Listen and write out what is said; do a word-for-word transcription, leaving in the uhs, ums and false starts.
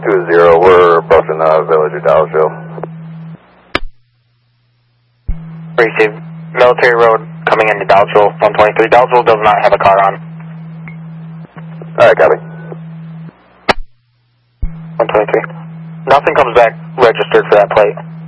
two zero, we're approaching the village of Dallasville. Receive. Military Road coming into Dallasville, one twenty-three. Dallasville does not have a car on. Alright, copy. one twenty-three. Nothing comes back registered for that plate.